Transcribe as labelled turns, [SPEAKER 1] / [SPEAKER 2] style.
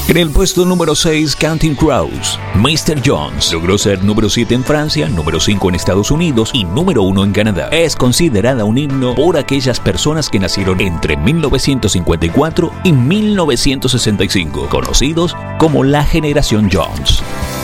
[SPEAKER 1] En el puesto número 6, Counting Crows, Mr. Jones. Logró ser número 7 en Francia, número 5 en Estados Unidos y número 1 en Canadá. Es considerada un himno por aquellas personas que nacieron entre 1954 y 1965, conocidos como la generación Jones.